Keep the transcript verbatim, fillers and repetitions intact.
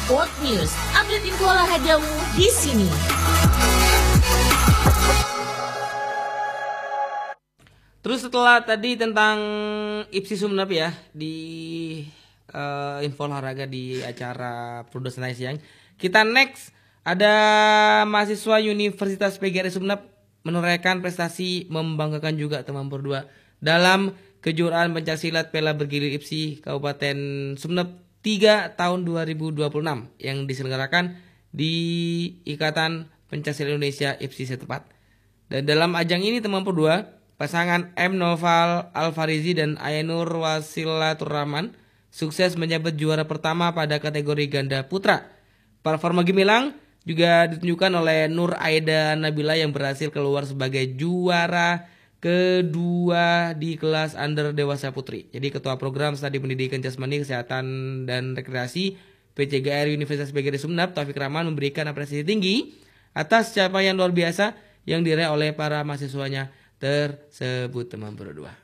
Sport News, update info olahragamu di sini. Terus setelah tadi tentang I P S I Sumenep ya di uh, info olahraga di acara Prudence Night Siang, kita next ada mahasiswa Universitas P G R I Sumenep menorehkan prestasi membanggakan juga teman berdua dalam kejuaraan pencaksilat Piala Bergilir I P S I Kabupaten Sumenep tiga tahun dua ribu dua puluh enam yang diselenggarakan di Ikatan Pencaksilat Indonesia I P S I setempat. Dan dalam ajang ini teman berdua pasangan M. Noval Alfarizi dan Ainur Wasilaturrahman sukses menyabet juara pertama pada kategori ganda putra. Performa gemilang juga ditunjukkan oleh Nur Aida Nabila yang berhasil keluar sebagai juara kedua di kelas under dewasa putri. Jadi Ketua Program Studi Pendidikan Jasmani, Kesehatan dan Rekreasi P C G R I Universitas P G R I Sumenep, Taufik Rahman memberikan apresiasi tinggi atas capaian luar biasa yang diraih oleh para mahasiswanya tersebut teman berdua.